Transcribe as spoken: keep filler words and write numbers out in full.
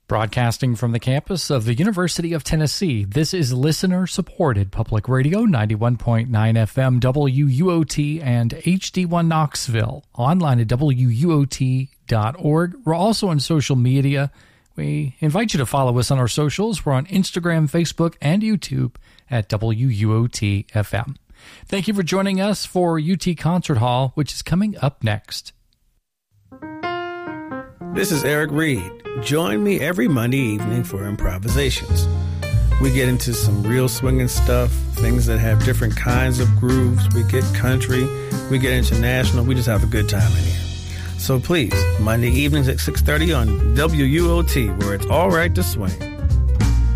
Broadcasting from the campus of the University of Tennessee, this is listener-supported Public Radio, ninety-one point nine F M, W U O T, and H D one Knoxville. Online at W U O T dot org. We're also on social media. We invite you to follow us on our socials. We're on Instagram, Facebook, and YouTube at W U O T F M. Thank you for joining us for U T Concert Hall, which is coming up next. This is Eric Reed. Join me every Monday evening for Improvisations. We get into some real swinging stuff, things that have different kinds of grooves. We get country, we get international. We just have a good time in here. So please, Monday evenings at six thirty on W U O T, where it's all right to swing.